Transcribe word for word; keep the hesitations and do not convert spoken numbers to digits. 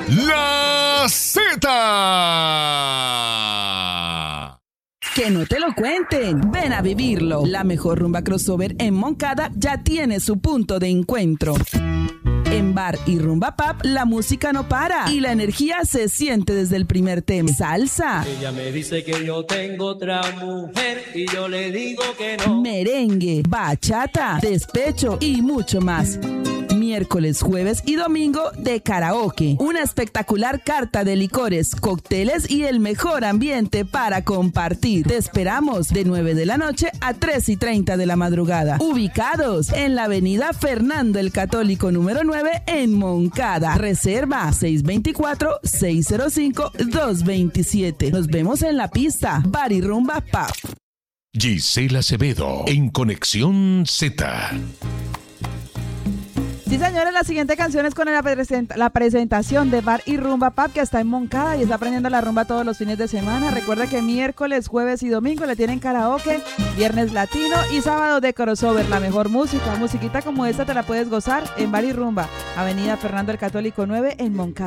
La Z. Que no te lo cuenten, ven a vivirlo. La mejor rumba crossover en Moncada ya tiene su punto de encuentro. En Bar y Rumba Pub, la música no para y la energía se siente desde el primer tema. Salsa. Ella me dice que yo tengo otra mujer y yo le digo que no. Merengue, bachata, despecho y mucho más. Miércoles, jueves y domingo de karaoke. Una espectacular carta de licores, cócteles y el mejor ambiente para compartir. Te esperamos de nueve de la noche a tres y treinta de la madrugada. Ubicados en la avenida Fernando el Católico número nueve en Moncada. Reserva seis dos cuatro, seis cero cinco, dos dos siete. Nos vemos en la pista. Bar y Rumba Pub. Gisela Acevedo en Conexión Z. Sí, señores, la siguiente canción es con la, presenta- la presentación de Bar y Rumba Pub, que está en Moncada y está aprendiendo la rumba todos los fines de semana. Recuerda que miércoles, jueves y domingo le tienen karaoke, viernes latino y sábado de crossover. La mejor música, musiquita como esta te la puedes gozar en Bar y Rumba, avenida Fernando el Católico nueve en Moncada.